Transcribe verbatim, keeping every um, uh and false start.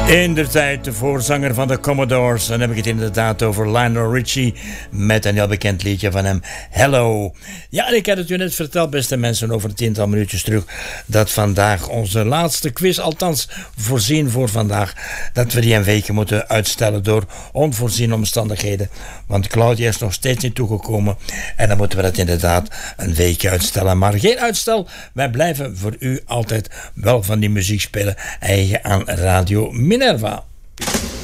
Inderdaad, de voorzanger van de Commodores. Dan heb ik het inderdaad over Lionel Richie met een heel bekend liedje van hem, Hello. Ja, en ik had het u net verteld, beste mensen, over een tiental minuutjes terug, dat vandaag onze laatste quiz, althans voorzien voor vandaag, dat we die een weekje moeten uitstellen door onvoorziene omstandigheden. Want Claudia is nog steeds niet toegekomen en dan moeten we dat inderdaad een weekje uitstellen. Maar geen uitstel, wij blijven voor u altijd wel van die muziek spelen, eigen aan Radio Minerva.